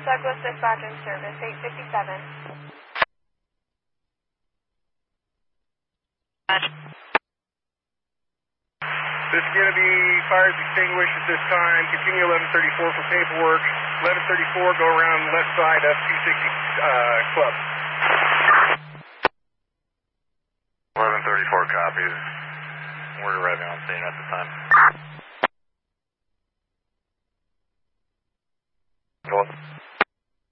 Douglas dispatch in service, 857. This is going to be fires extinguished at this time. Continue 1134 for paperwork. 1134, go around left side of 260 Club. 1134 copies. We're arriving on scene at the time. Go on.